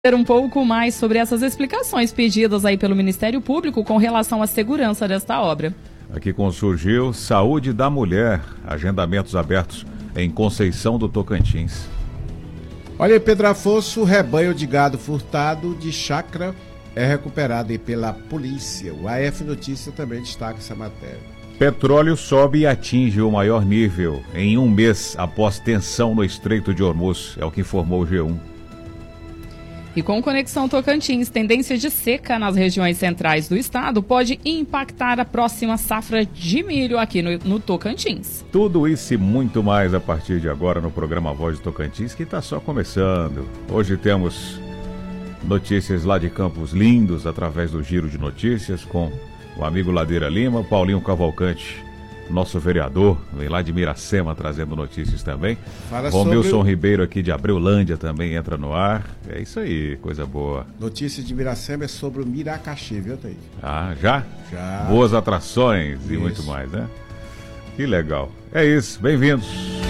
Um pouco mais sobre essas explicações pedidas aí pelo Ministério Público com relação à segurança desta obra. Aqui surgiu Saúde da Mulher, agendamentos abertos em Conceição do Tocantins. Olha aí, Pedro Afonso, rebanho de gado furtado de chácara é recuperado aí pela polícia. O AF Notícia também destaca essa matéria. Petróleo sobe e atinge o maior nível em um mês após tensão no Estreito de Hormuz, é o que informou o G1. E com Conexão Tocantins, tendência de seca nas regiões centrais do estado pode impactar a próxima safra de milho aqui no Tocantins. Tudo isso e muito mais a partir de agora no programa Voz do Tocantins, que está só começando. Hoje temos notícias lá de Campos Lindos, através do Giro de Notícias, com o amigo Ladeira Lima, Paulinho Cavalcante, nosso vereador, vem lá de Miracema trazendo notícias também. Romilson Ribeiro aqui de Abreulândia também entra no ar. É isso aí, coisa boa. Notícias de Miracema é sobre o Miracaxi, viu, Thaís? Ah, já? Já. Boas atrações e muito mais, né? Que legal. É isso, bem-vindos.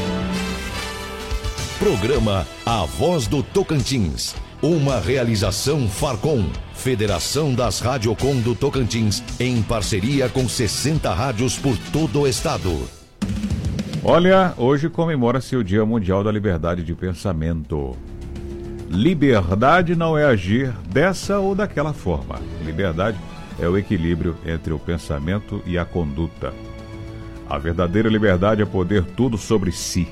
Programa A Voz do Tocantins. Uma realização Farcom, Federação das Radiocom do Tocantins, em parceria com 60 rádios por todo o estado. Olha, hoje comemora-se o Dia Mundial da Liberdade de Pensamento. Liberdade não é agir dessa ou daquela forma. Liberdade é o equilíbrio entre o pensamento e a conduta. A verdadeira liberdade é poder tudo sobre si.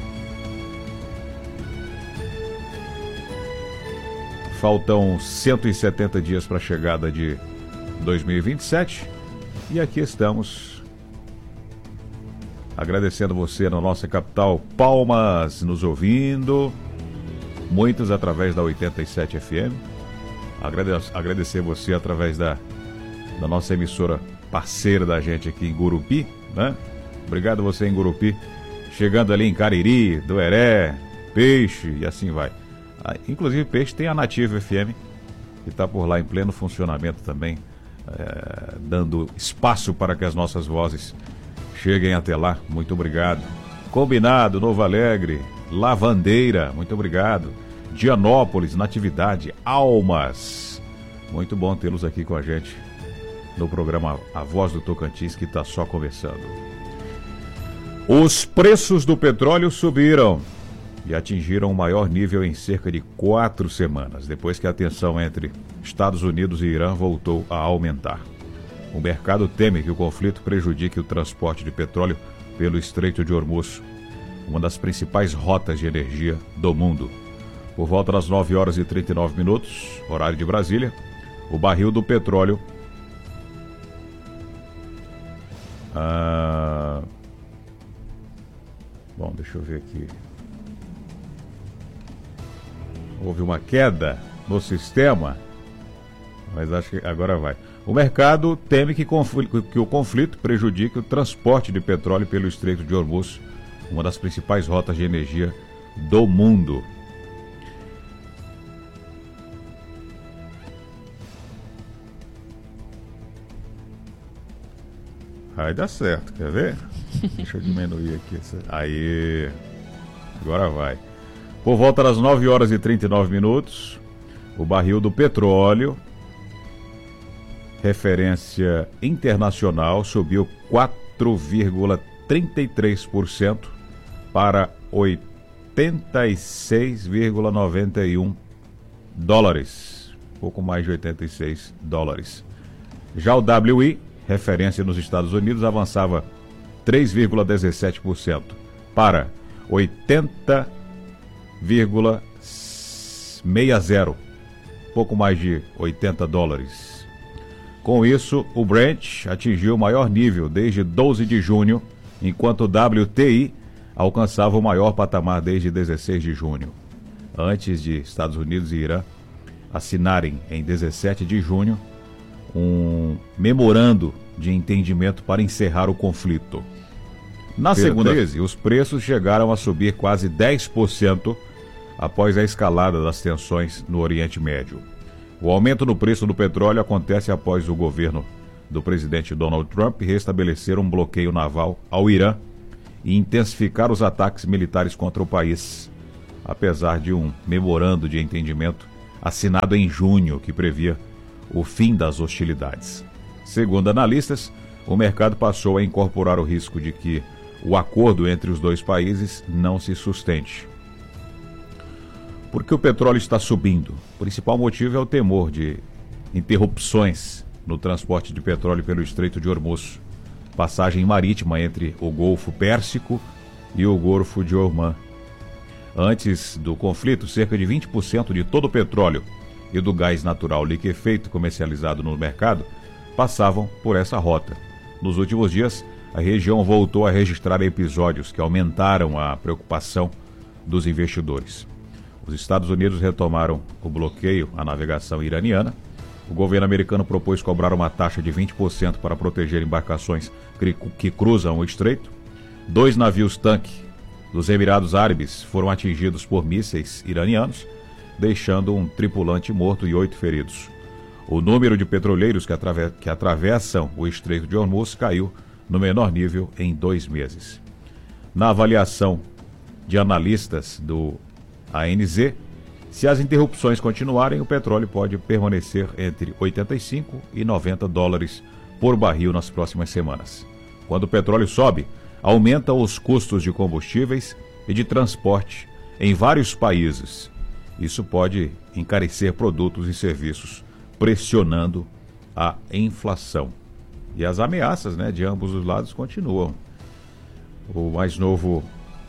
Faltam 170 dias para a chegada de 2027 e aqui estamos agradecendo você na nossa capital, Palmas, nos ouvindo, muitos através da 87 FM. Agradecer você através da nossa emissora parceira da gente aqui em Gurupi, né? Obrigado você em Gurupi, chegando ali em Cariri, Doeré, Peixe e assim vai. Inclusive Peixe tem a Nativa FM, que está por lá em pleno funcionamento também, dando espaço para que as nossas vozes cheguem até lá. Muito obrigado. Combinado, Novo Alegre, Lavandeira, muito obrigado. Dianópolis, Natividade, Almas. Muito bom tê-los aqui com a gente no programa A Voz do Tocantins, que está só começando. Os preços do petróleo subiram e atingiram o maior nível em cerca de 4 semanas, depois que a tensão entre Estados Unidos e Irã voltou a aumentar. O mercado teme que o conflito prejudique o transporte de petróleo pelo Estreito de Hormuz, uma das principais rotas de energia do mundo. Por volta das 9 horas e 39 minutos, horário de Brasília, o barril do petróleo Bom, deixa eu ver aqui. Houve uma queda no sistema, mas acho que agora vai. O mercado teme que o conflito prejudique o transporte de petróleo pelo Estreito de Hormuz, uma das principais rotas de energia do mundo. Vai dar certo, quer ver? Deixa eu diminuir aqui. Aí, agora vai. Por volta das 9 horas e 39 minutos, o barril do petróleo, referência internacional, subiu 4,33% para 86,91 dólares. Pouco mais de 86 dólares. Já o WI, referência nos Estados Unidos, avançava 3,17% para 80,60, pouco mais de 80 dólares. Com isso, o Brent atingiu o maior nível desde 12 de junho, enquanto o WTI alcançava o maior patamar desde 16 de junho. Antes de Estados Unidos e Irã assinarem em 17 de junho um memorando de entendimento para encerrar o conflito. Na segunda crise, os preços chegaram a subir quase 10% após a escalada das tensões no Oriente Médio. O aumento no preço do petróleo acontece após o governo do presidente Donald Trump restabelecer um bloqueio naval ao Irã e intensificar os ataques militares contra o país, apesar de um memorando de entendimento assinado em junho, que previa o fim das hostilidades. Segundo analistas, o mercado passou a incorporar o risco de que o acordo entre os dois países não se sustente. Por que o petróleo está subindo? O principal motivo é o temor de interrupções no transporte de petróleo pelo Estreito de Hormuz, passagem marítima entre o Golfo Pérsico e o Golfo de Omã. Antes do conflito, cerca de 20% de todo o petróleo e do gás natural liquefeito comercializado no mercado passavam por essa rota. Nos últimos dias, a região voltou a registrar episódios que aumentaram a preocupação dos investidores. Os Estados Unidos retomaram o bloqueio à navegação iraniana. O governo americano propôs cobrar uma taxa de 20% para proteger embarcações que cruzam o estreito. 2 navios-tanque dos Emirados Árabes foram atingidos por mísseis iranianos, deixando um tripulante morto e 8 feridos. O número de petroleiros que atravessam o Estreito de Hormuz caiu no menor nível em 2 meses. Na avaliação de analistas do ANZ, se as interrupções continuarem, o petróleo pode permanecer entre 85 e 90 dólares por barril nas próximas semanas. Quando o petróleo sobe, aumentam os custos de combustíveis e de transporte em vários países. Isso pode encarecer produtos e serviços, pressionando a inflação. E as ameaças, de ambos os lados continuam. O mais novo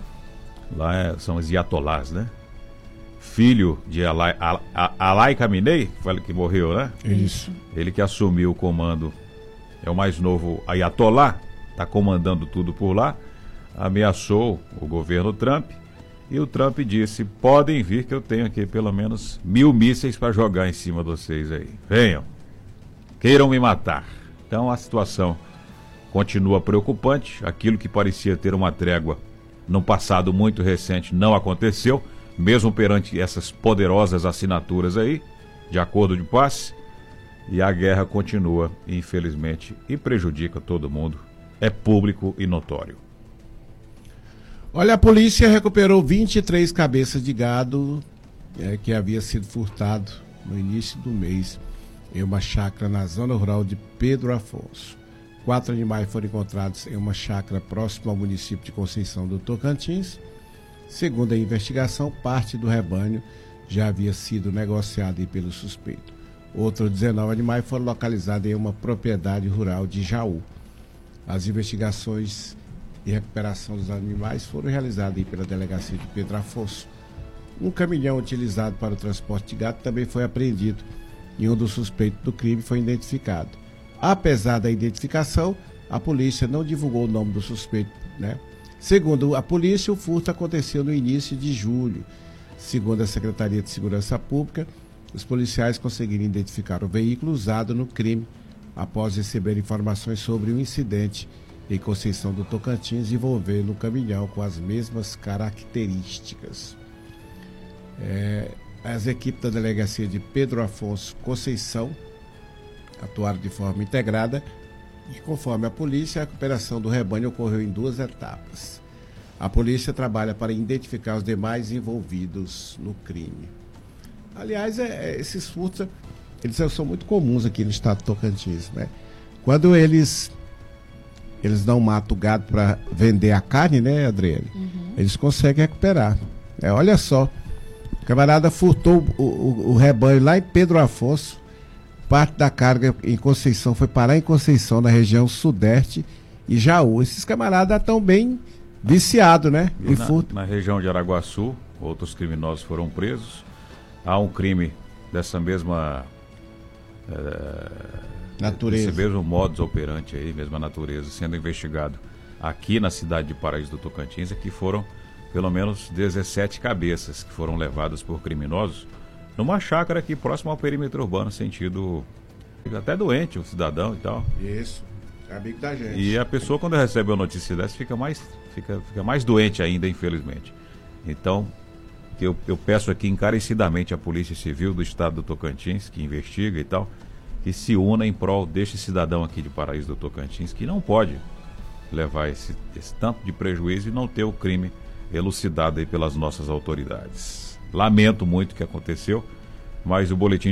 lá são os Iatolás, filho de Alai Khamenei, foi ele que morreu, Isso. Ele que assumiu o comando, é o mais novo Ayatollah, está comandando tudo por lá, ameaçou o governo Trump, e o Trump disse: podem vir que eu tenho aqui pelo menos 1000 mísseis para jogar em cima de vocês aí. Venham, queiram me matar. Então a situação continua preocupante. Aquilo que parecia ter uma trégua num passado muito recente não aconteceu, mesmo perante essas poderosas assinaturas aí, de acordo de paz, e a guerra continua, infelizmente, e prejudica todo mundo. É público e notório. Olha, a polícia recuperou 23 cabeças de gado que havia sido furtado no início do mês em uma chácara na zona rural de Pedro Afonso. 4 animais foram encontrados em uma chácara próxima ao município de Conceição do Tocantins. Segundo a investigação, parte do rebanho já havia sido negociado pelo suspeito. Outros 19 animais foram localizados em uma propriedade rural de Jaú. As investigações de recuperação dos animais foram realizadas pela delegacia de Pedro Afonso. Um caminhão utilizado para o transporte de gado também foi apreendido e um dos suspeitos do crime foi identificado. Apesar da identificação, a polícia não divulgou o nome do suspeito, Segundo a polícia, o furto aconteceu no início de julho. Segundo a Secretaria de Segurança Pública, os policiais conseguiram identificar o veículo usado no crime após receber informações sobre um incidente em Conceição do Tocantins envolvendo um caminhão com as mesmas características. As equipes da delegacia de Pedro Afonso Conceição atuaram de forma integrada e, conforme a polícia, a recuperação do rebanho ocorreu em 2 etapas. A polícia trabalha para identificar os demais envolvidos no crime. Aliás, esses furtos, eles são muito comuns aqui no estado do Tocantins, Quando eles não matam o gado para vender a carne, Adriele? Eles conseguem recuperar. Olha só, o camarada furtou o rebanho lá em Pedro Afonso. Parte da carga em Conceição foi parar em Conceição, na região sudeste, e Jaú. Esses camaradas estão bem viciados, em furto. Na região de Araguaçu, outros criminosos foram presos. Há um crime dessa mesma natureza, esse mesmo modus operandi aí, mesma natureza, sendo investigado aqui na cidade de Paraíso do Tocantins. Aqui foram pelo menos 17 cabeças que foram levadas por criminosos numa chácara aqui próximo ao perímetro urbano, sentido até doente o cidadão e tal. Isso, é amigo da gente. E a pessoa, quando recebe uma notícia dessa, fica mais doente ainda, infelizmente. Então, eu peço aqui encarecidamente à Polícia Civil do Estado do Tocantins, que investiga e tal, que se una em prol deste cidadão aqui de Paraíso do Tocantins, que não pode levar esse tanto de prejuízo e não ter o crime elucidado aí pelas nossas autoridades. Lamento muito o que aconteceu, mais o boletim